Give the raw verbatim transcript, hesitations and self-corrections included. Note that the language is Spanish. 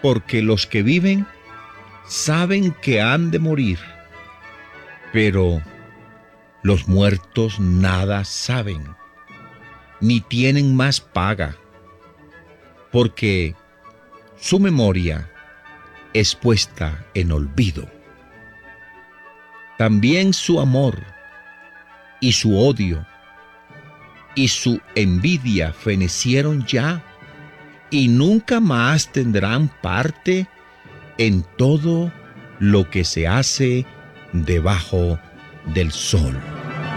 porque los que viven saben que han de morir, pero los muertos nada saben, ni tienen más paga, porque su memoria es puesta en olvido. También su amor y su odio y su envidia fenecieron ya, y nunca más tendrán parte en todo lo que se hace debajo del sol.